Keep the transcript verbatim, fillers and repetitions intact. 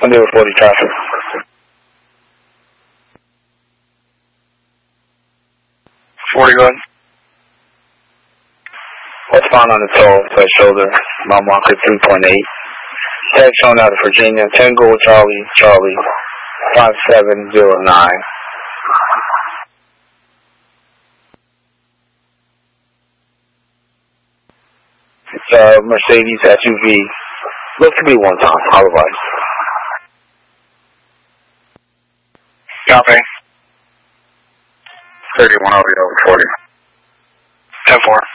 I'm doing forty traffic. forty-one. What's found on the toll, left shoulder, mile marker three point eight. Tag shown out of Virginia, Tango Charlie, Charlie, five seven zero nine. It's a Mercedes S U V. Look to me one time, otherwise. Copy. thirty-one, I'll be over forty. ten four.